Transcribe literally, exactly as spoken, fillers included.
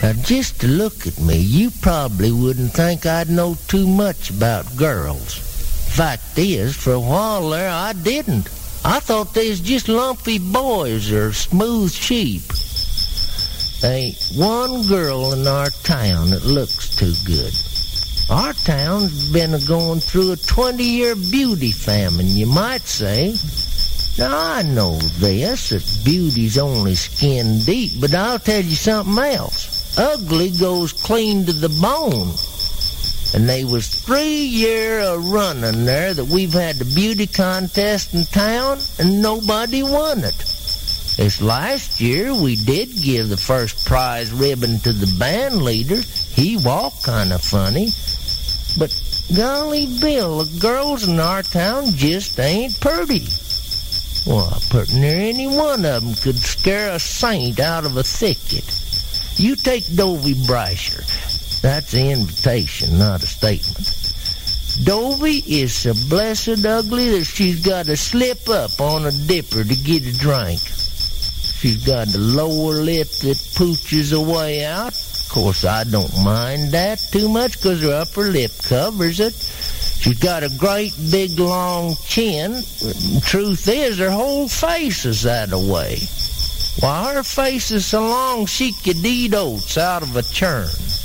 Now, just to look at me, you probably wouldn't think I'd know too much about girls. Fact is, for a while there, I didn't. I thought they was just lumpy boys or smooth sheep. There ain't one girl in our town that looks too good. Our town's been a-going through a twenty-year beauty famine, you might say. Now, I know this, that beauty's only skin deep, but I'll tell you something else. Ugly goes clean to the bone. And they was three year a running there that we've had the beauty contest in town, and nobody won it. This last year, we did give the first prize ribbon to the band leader. He walked kind of funny. But golly, Bill, the girls in our town just ain't purty. Well, pretty near any one of them could scare a saint out of a thicket. You take Dovey Brasher. That's an invitation, not a statement. Dovey is so blessed ugly that she's got to slip up on a dipper to get a drink. She's got a lower lip that pooches away out. Of course, I don't mind that too much because her upper lip covers it. She's got a great big long chin. Truth is, her whole face is that away. Why, her face is so long she could eat oats out of a churn.